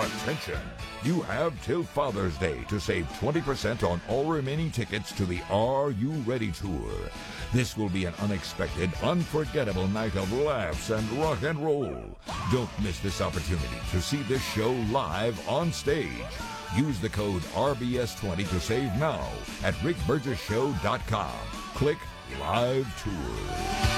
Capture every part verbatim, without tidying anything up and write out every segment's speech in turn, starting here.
Attention! You have till Father's Day to save twenty percent on all remaining tickets to the Are You Ready Tour. This will be an unexpected, unforgettable night of laughs and rock and roll. Don't miss this opportunity to see this show live on stage. Use the code R B S twenty to save now at rick burgess show dot com. Click Live Tour.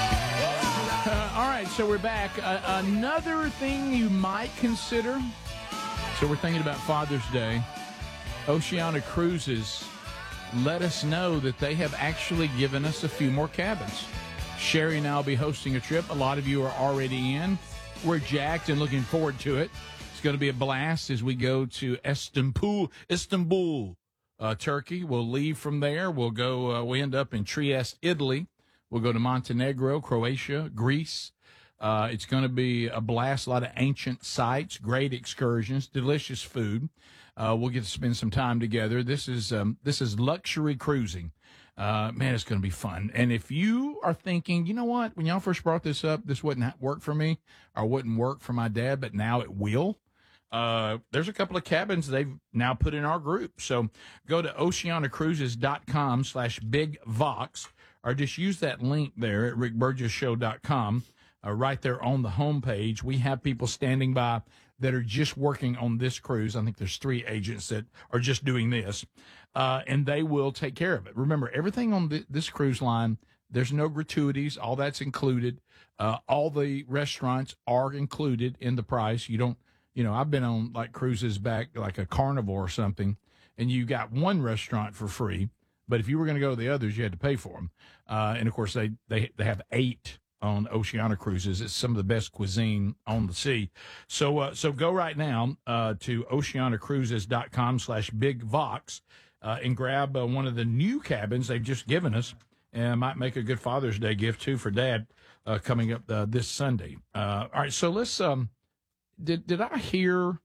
Uh, all right, so we're back. Uh, another thing you might consider. So we're thinking about Father's Day. Oceana Cruises let us know that they have actually given us a few more cabins. Sherry and I will be hosting a trip. A lot of you are already in. We're jacked and looking forward to it. It's going to be a blast as we go to Istanbul, Istanbul, uh, Turkey. We'll leave from there. We'll go. Uh, we end up in Trieste, Italy. We'll go to Montenegro, Croatia, Greece. Uh, it's going to be a blast, a lot of ancient sites, great excursions, delicious food. Uh, we'll get to spend some time together. This is um, this is luxury cruising. Uh, man, it's going to be fun. And if you are thinking, you know what, when y'all first brought this up, this wouldn't work for me or wouldn't work for my dad, but now it will. Uh, there's a couple of cabins they've now put in our group. So go to oceanacruises.com slash Big Vox or just use that link there at rick burgess show dot com. Uh, right there on the homepage. We have people standing by that are just working on this cruise. I think there's three agents that are just doing this, uh, and they will take care of it. Remember, everything on the, this cruise line, there's no gratuities. All that's included. Uh, all the restaurants are included in the price. You don't, you know, I've been on like cruises back like a Carnival or something, and you got one restaurant for free, but if you were going to go to the others, you had to pay for them. Uh, and of course, they, they, they have eight on Oceana Cruises. It's some of the best cuisine on the sea. So, uh, so go right now, uh, to oceanacruises.com slash Big Vox, uh, and grab uh, one of the new cabins they've just given us, and might make a good Father's Day gift too for Dad, uh, coming up, uh, this Sunday. Uh, all right. So let's, um, did, did I hear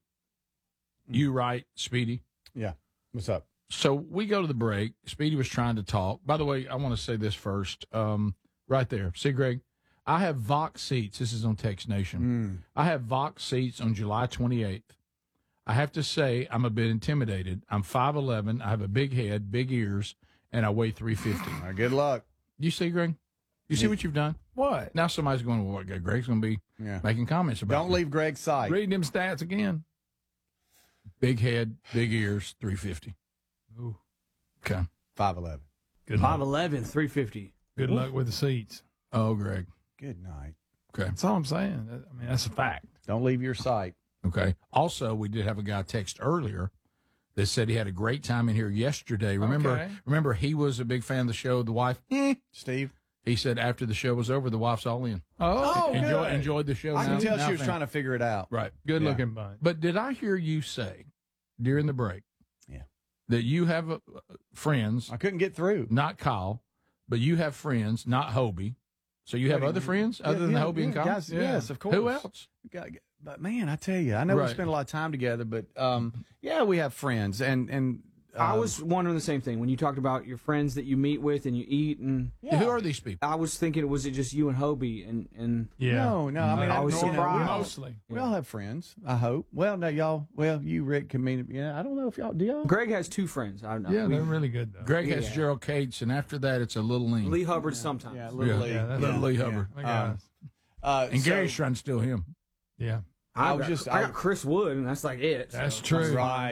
you right, Speedy? Yeah. What's up? So we go to the break. Speedy was trying to talk. By the way, I want to say this first, um, right there. See, Greg? I have Vox seats. This is on Text Nation. Mm. I have Vox seats on July twenty-eighth. I have to say I'm a bit intimidated. I'm five eleven. I have a big head, big ears, and I weigh three fifty. All right, good luck. You see, Greg? You see Yeah. what you've done? What? Now somebody's going, well, what, Greg's going to be Yeah. making comments about Don't me. leave Greg's side. Read them stats again. Big head, big ears, three fifty. Ooh. Okay. five eleven. Good five luck. eleven, three fifty. Good luck with the seats. Oh, Greg. Good night. Okay. That's all I'm saying. That- I mean, that's a fact. Don't leave your site. Okay. Also, we did have a guy text earlier that said he had a great time in here yesterday. Remember, Okay. remember he was a big fan of the show. The wife, eh. Steve? He said after the show was over, the wife's all in. Oh, Oh, Enjoy, good. enjoyed the show. I now- can tell now she was fan- trying to figure it out. Right. good Yeah. looking bunch. But did I hear you say during the break Yeah. that you have uh, friends, I couldn't get through. not Kyle, but you have friends, not Hobie. So you have Yeah, other friends yeah, other than yeah, Hobie and yeah, Kyle? guys, yes, of course. Who else? Got- But man, I tell you, I know Right. we spend a lot of time together, but um, yeah, we have friends, and and I um, was wondering the same thing when you talked about your friends that you meet with and you eat, and yeah. Who are these people? I was thinking, was it just you and Hobie? And and yeah. No, no, I mean, I I was you know, we surprised. all- Mostly. We all have friends. I hope. Well, no, y'all. Well, you, Rick, can mean. Yeah, I don't know if y'all do. Y'all. Greg has two friends. I don't know. Yeah, We- they're really good, though. Greg has Yeah. Gerald Cates, and after that, it's a little lean. Lee Hubbard sometimes. Yeah, little Yeah. Lee. Yeah, that's- Little Lee yeah. Hubbard. My Um, guys. Uh, And so- Gary's trying to steal him. Yeah. I, I was got, just- I I- got Chris Wood, and that's like it. That's so. true. Right.